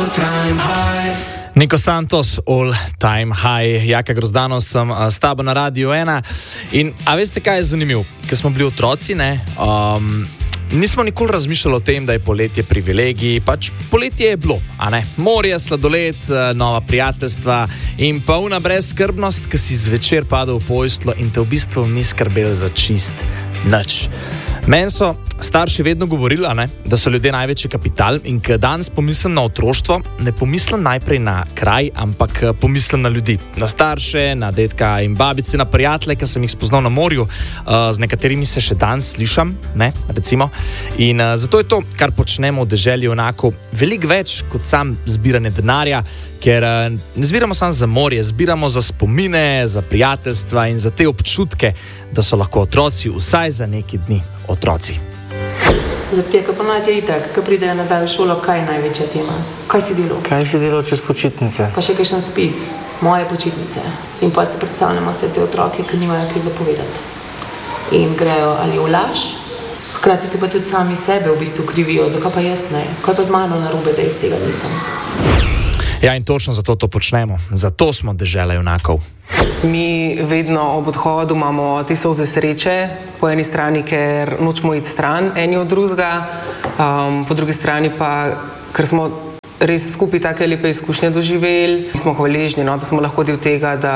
Niko Santos, All Time High. Jaka Grozdano sem s tabo na Radio 1. In a veste, kaj je zanimivo? Ker smo bili otroci, nismo nikoli razmišljali o tem, da je poletje privilegij. Pač poletje je bilo, a ne? Morje, sladoled, nova prijateljstva in pa una brezskrbnost, ki si zvečer padel v posteljo in te v bistvu ni skrbel za čist nič. Meni so starši vedno govorili, da so ljudje največji kapital in ko danes pomislim na otroštvo, ne pomislim najprej na kraj, ampak pomislim na ljudi. Na starše, na dedka in babice, na prijatelje, ki sem jih spoznal na morju, z nekaterimi se še danes slišam, recimo. In zato je to, kar počnemo v deželi, onako veliko več kot sam zbiranje denarja, ker ne zbiramo samo za morje, zbiramo za spomine, za prijateljstva in za te občutke, da so lahko otroci vsaj za neki dni otroci. Za te, ki pomladi je itak, ki pridejo nazaj v šolo, kaj je največja tema? Kaj si delal? Kaj si delal čez počitnice? Pa še kakšen spis, moje počitnice. In pa si predstavljamo vse te otroke, ki nimajo kaj zapovedati. In grejo ali v laž, hkrati se pa tudi sami sebe v bistvu krivijo, zakaj pa jaz ne? Kaj pa z mano narobe, da iz tega nisem? Ja, in točno zato to počnemo. Zato smo dežela junakov. Mi vedno ob odhodu imamo te solze sreče, po eni strani, ker nočemo iti stran eni od drugega, po drugi strani pa, ker smo res skupaj take lepe izkušnje doživeli, smo hvaležni, da smo lahko del tega, da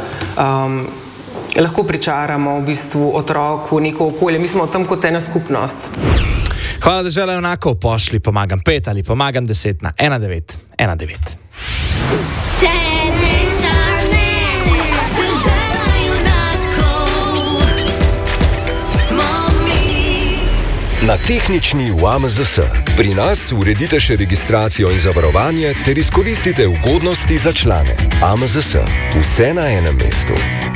lahko pričaramo v bistvu otroku neko okolje. Mi smo tam kot ena skupnost. Hvala, dežela junakov, pošli pomagam 5 ali pomagam 10 na 1919. Na tehnični v AMZS. Pri nas uredite še registracijo in zavarovanje ter izkoristite ugodnosti za člane. AMZS. Vse na enem mestu.